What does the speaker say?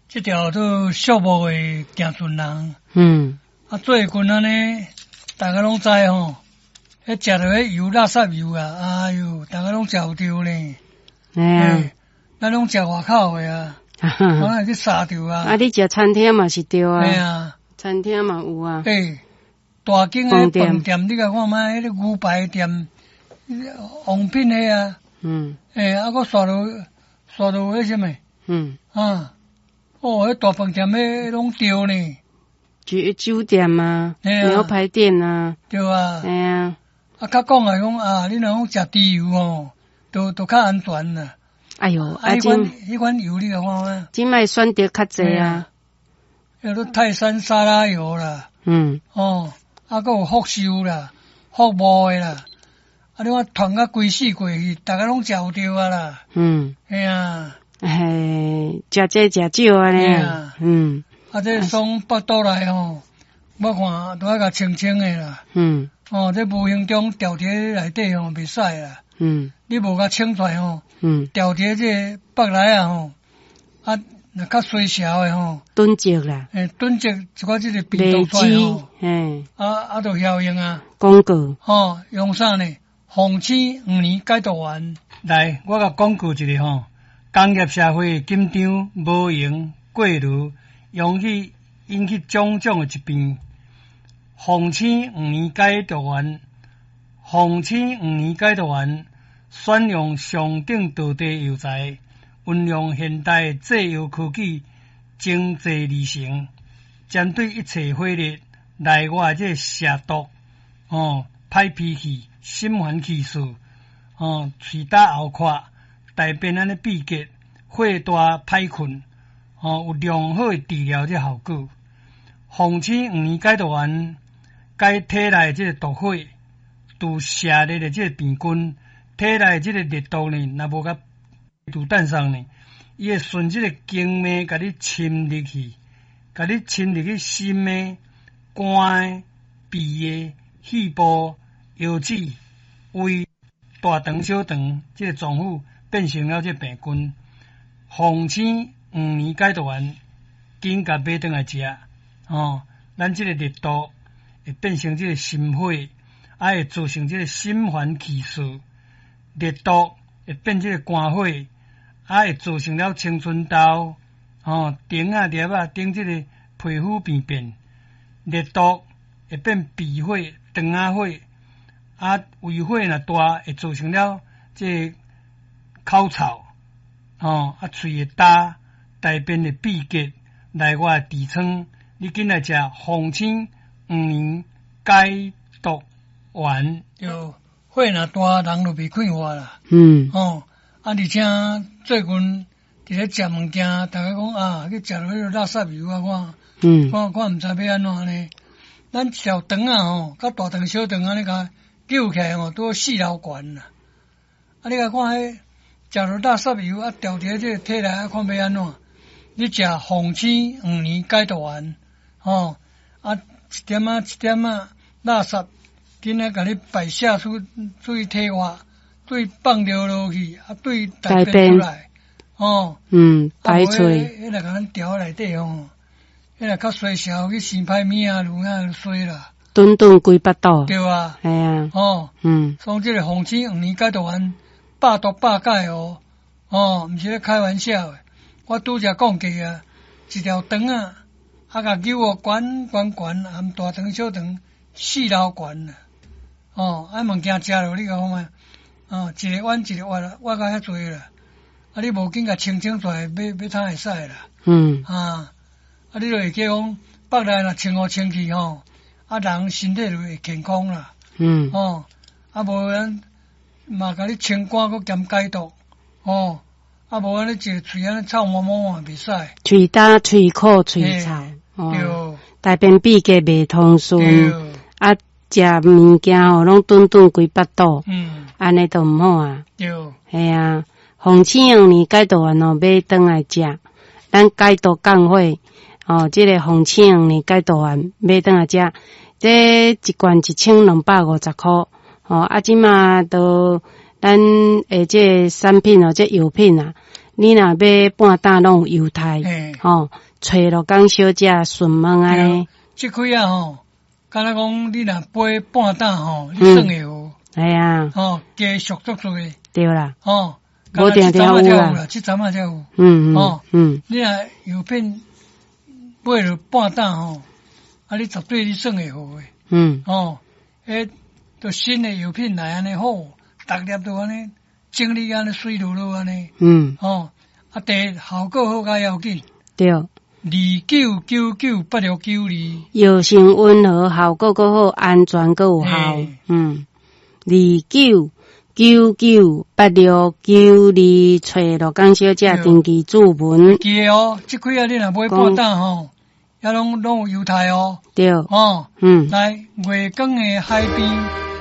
这条都寂寞的行船人。最近安尼，大家拢知吼，迄食着迄油垃圾油啊，哎哟，大家拢食有着呢。咱拢食外口的啊，可能去杀着啊。 你食餐厅嘛是对啊。 啊， 餐厅嘛有啊。 大间的饭店，你甲看卖迄个牛排店，王品的啊。搁刷到迄什么？迄大饭店迄拢着呢。 酒店啊，牛排店啊。 对啊。较讲来讲你若讲食猪油吼，都较安全啦。 哎哟， 迄款油你甲看卖？ 即摆选择较济啊。 迄个泰山沙拉油啦。搁有福寿啦，福茂的啦。你看传甲规死过去，大家拢食有着啊啦。 食这食少安尼。 这从北岛来吼，我看都要甲清清的啦。这无形中调节内底吼袂使啦。你无甲清出来吼，调节这北来啊吼，若较衰小的吼， 囤积啦。 囤积一寡这个病毒出来吼，就效应啊。 广告。 用啥呢？红星5年解毒丸。来，我甲广告一个吼，工业社会紧张无闲过炉，容易引起种种的疾病。红星5年解毒丸，红星5年解毒丸，选用上等道地药材，运用现代制药科技，精制而成，针对一切火热内外这蛇毒、歹脾气、心烦气躁、喙打喉壳、大便安尼闭结、火大歹困，有良好的治疗这效果。红星5年解毒丸解体内这个毒火，除蛇热的这个病菌，体内这个热毒呢，若无甲除弹上呢，伊会顺这个经脉甲你侵入去，甲你侵入去心的、肝的、鼻的、肺部、腰子、胃、大肠、小肠这个脏腑变成了这个病菌。红星5年解毒丸，紧甲买转来食。咱这个热毒会变成这个心火，会造成这个心烦气躁。热毒会变这个肝火，会造成了青春痘、顶啊、粒啊、顶这个皮肤病变。热毒会变鼻火、肠仔火，胃火若大，会造成了这个口臭，喙会焦，大便会闭结，内外痔疮。你紧来食红星5年解毒丸。就火若大，人就袂快活啦。而且最近伫咧食物件，大家讲去食到迄个垃圾油啊，看毋知要安怎呢？咱一条肠啊甲大肠小肠安尼甲揪起来都4流管啦。你甲看迄食到垃圾油调节这个体内看要安怎？你食红星5年解毒丸。一点垃圾，紧来甲你排泄出去体外，水放落去，水大便出来， 排出。 迄个甲咱调内底迄个较衰小去生歹物啊，如衰啦。 顿规巴肚。 对啊。 系啊。 所以这个红星5年解毒丸，百毒百解哦。毋是咧开玩笑的。我拄则讲过啊，一条肠啊。甲揪悬，含大肠小肠4流悬啦。物件食落你甲看卖，一个碗啦，我甲遐济啦。你无紧甲清出来，要通会使啦。你就会记讲，北来若清气人身体就会健康啦。无咱嘛甲你清肝佮兼解毒。无安尼一喙安尼臭毛毛嘛袂使。 喙焦、喙苦、喙臭。大便闭结袂通顺，食物件拢顿规巴肚，安尼都毋好啊。系啊，红星5年解毒丸买转来食，咱解毒降火，这个红星5年解毒丸买转来食，这一罐1250块，即嘛都咱这产品这药品啊， 你若要半担拢有犹太，吼，找落讲小姐顺问安尼。 即开啊吼，敢若讲你若飞半担吼，你算会好。 系啊。 吼，加熟足足诶。 对啦。 吼， 无定定有啦， 即阵仔才有。 吼， 你若药片买落半担吼，啊，你绝对你算会好诶。吼，迄都新诶药品来安尼好，逐粒都安尼。精力安尼水落落安尼，吼，啊，第效果好甲要紧， 对 29998692， 药性温和，效果够好，安全够有效，29998692，找罗江小姐登记注文。 记哦，即几啊你若买半担吼，也拢有犹太哦， 对， 来月港诶海边。